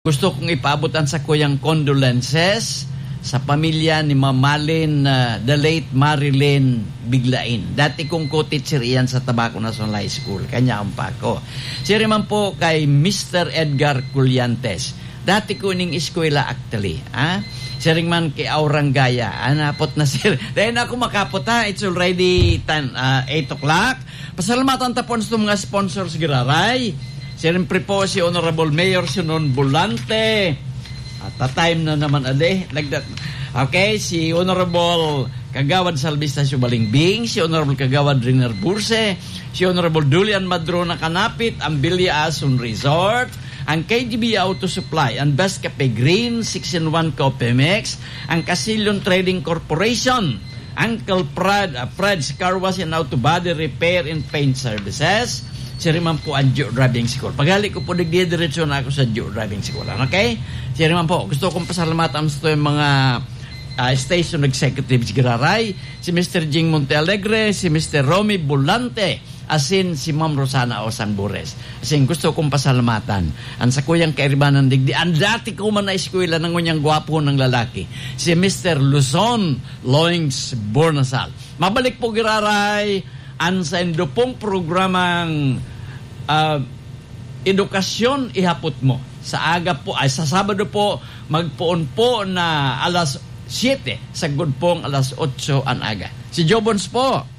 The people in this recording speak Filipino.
Gusto kong ipaabutan sa kuyang condolences sa pamilya ni Mamalin, the late Marilyn Biglain. Dati kong co-teacher iyan sa Tabaco National High School. Kanya ang pako. Siya rin po kay Mr. Edgar Culliantes. Dati ko ning eskwela actually. Siya rin man kay Aurang Gaya. Napot na sir. Dahil ako makapot It's already 8 o'clock. Pasalamatan tapon sa mga sponsors giraray. Siyempre po si Honorable Mayor Sinon Bulante. At time na naman like that. Okay, si Honorable Kagawad Salvista Subalingbing, si Honorable Kagawad Riner Burse, si Honorable Dulian Madrona Kanapit, ang Bilya Asun Resort, ang KGB Auto Supply, ang Best Cafe Green, 6-in-1 Coffee Mix, ang Casillon Trading Corporation, Uncle Fred's Car Wash and Auto Body Repair and Paint Services, Siriman po ang Geo Driving School. Paghali ko po, nagdidiretso na ako sa Geo Driving School. Okay? Siriman po, gusto kong pasalamatan sa yung mga station executives giraray, si Mr. Jing Montealegre, si Mr. Romy Bulante, asin si Ma'am Rosana Osang Bures. Asin gusto kong pasalamatan ang sa kuyang kairibanan digdi. Ang dati ko man na eskwela ng ngunyang gwapo ng lalaki, si Mr. Luzon Loings Bornasal. Mabalik po giraray ang sa indupong programang edukasyon ihapot mo. Sa aga po, sa Sabado po, magpoon po na alas 7, sa good pong alas 8 ang aga. Si Jobons po.